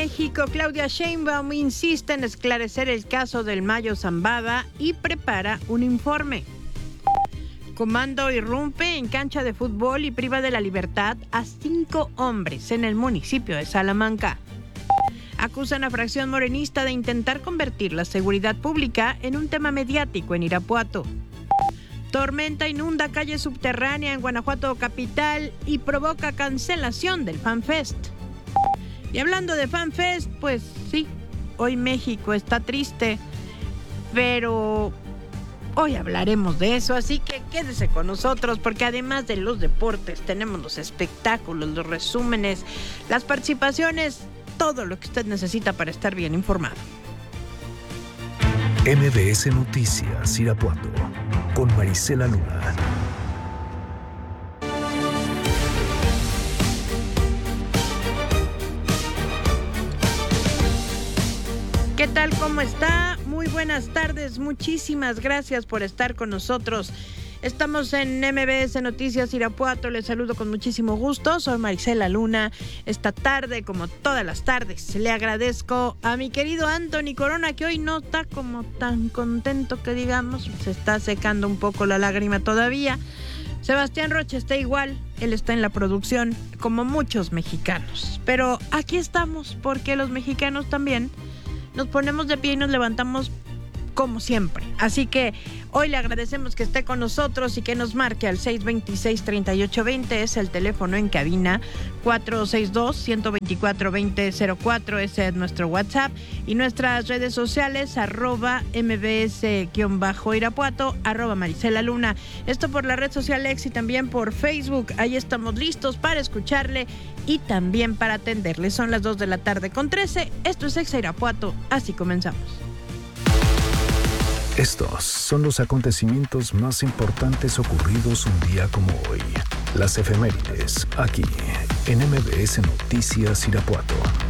México, Claudia Sheinbaum insiste en esclarecer el caso del Mayo Zambada y prepara un informe. Comando irrumpe en cancha de fútbol y priva de la libertad a 5 hombres en el municipio de Salamanca. Acusan a fracción morenista de intentar convertir la seguridad pública en un tema mediático en Irapuato. Tormenta inunda calle subterránea en Guanajuato capital y provoca cancelación del FanFest. Y hablando de FanFest, pues sí, hoy México está triste, pero hoy hablaremos de eso, así que quédese con nosotros porque además de los deportes tenemos los espectáculos, los resúmenes, las participaciones, todo lo que usted necesita para estar bien informado. MBS Noticias Irapuato con Marisela Luna. ¿Qué tal? ¿Cómo está? Muy buenas tardes. Muchísimas gracias por estar con nosotros. Estamos en MBS Noticias Irapuato. Les saludo con muchísimo gusto. Soy Marisela Luna. Esta tarde, como todas las tardes, le agradezco a mi querido Anthony Corona, que hoy no está como tan contento que digamos. Se está secando un poco la lágrima todavía. Sebastián Rocha está igual. Él está en la producción, como muchos mexicanos. Pero aquí estamos porque los mexicanos también nos ponemos de pie y nos levantamos como siempre. Así que hoy le agradecemos que esté con nosotros y que nos marque al 626-3820. Es el teléfono en cabina, 462-124-2004. Ese es nuestro WhatsApp. Y nuestras redes sociales, @mbs_irapuato, @Marisela Luna. Esto por la red social X y también por Facebook. Ahí estamos listos para escucharle y también para atenderle. Son las 2:13 p.m. Esto es Exa Irapuato. Así comenzamos. Estos son los acontecimientos más importantes ocurridos un día como hoy. Las efemérides, aquí, en MBS Noticias Irapuato.